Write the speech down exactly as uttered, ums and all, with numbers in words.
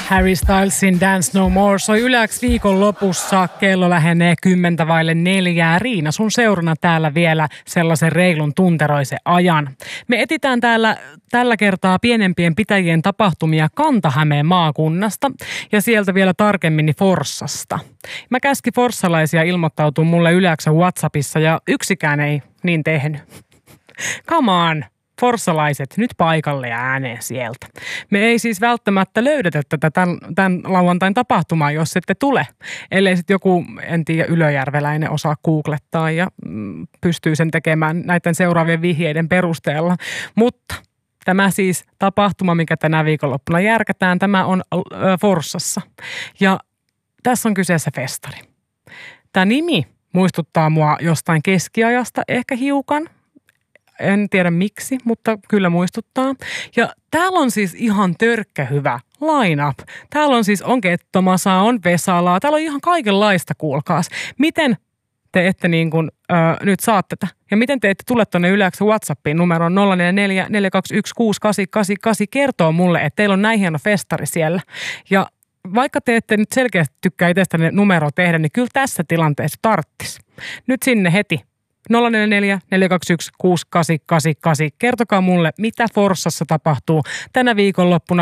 Harry Stylesin Dance No More soi Yleäks viikon lopussa. Kello lähenee kymmentä vaille neljää. Riina sun seurana täällä vielä sellaisen reilun tunteroisen ajan. Me etitään täällä tällä kertaa pienempien pitäjien tapahtumia Kanta-Hämeen maakunnasta ja sieltä vielä tarkemmin niin Forssasta. Mä käskin forssalaisia ilmoittautua mulle Yleäksen WhatsAppissa ja yksikään ei niin tehnyt. Come on! Forssalaiset, nyt paikalle ja ääneen sieltä. Me ei siis välttämättä löydetä tätä tämän, tämän lauantain tapahtumaa, jos ette tule. Ellei sitten joku, en tiedä, ylöjärveläinen osaa googlettaa ja mm, pystyy sen tekemään näiden seuraavien vihjeiden perusteella. Mutta tämä siis tapahtuma, mikä tänä viikonloppuna järkätään, tämä on äh, Forssassa. Ja tässä on kyseessä festari. Tämä nimi muistuttaa mua jostain keskiajasta ehkä hiukan. En tiedä miksi, mutta kyllä muistuttaa. Ja täällä on siis ihan törkkä hyvä line-up. Täällä on siis, on Kettomasaa, on Vesalaa. Täällä on ihan kaikenlaista, kuulkaas. Miten te ette niin kuin, ö, nyt saa tätä? Ja miten te ette tule tuonne Yleäksen WhatsAppiin numeroon nolla neljä neljä neljä kaksi yksi kuusi kahdeksan kahdeksan kahdeksan kertoo mulle, että teillä on näin hieno festari siellä. Ja vaikka te ette nyt selkeästi tykkää itsestäne numeroa tehdä, niin kyllä tässä tilanteessa tarttis. Nyt sinne heti. nolla neljä neljä neljä kaksi yksi kuusi kahdeksan kahdeksan kahdeksan. Kertokaa mulle, mitä Forssassa tapahtuu tänä viikonloppuna.